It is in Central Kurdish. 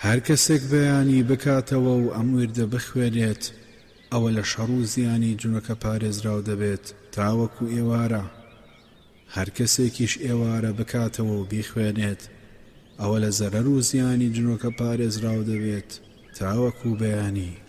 هەر کەسێک بەیانی بکاتەوە و ئەم وردە بخوێنێت ئەوە لە شەڕ و زیانی جوونەکە پارێزراو دەبێت تاوەکو ئێوارە. هەر کەسێکیش ئێوارە بکاتەوە و بیخوێنێت ئەوە لە زەرەر و زیانی جوونەکە پارێزراو دەبێت تاوەکو بەیانی.